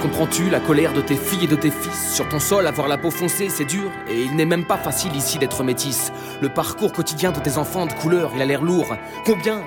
comprends-tu la colère de tes filles et de tes fils? Sur ton sol, avoir la peau foncée, c'est dur, et il n'est même pas facile ici d'être métisse. Le parcours quotidien de tes enfants de couleur, il a l'air lourd. Combien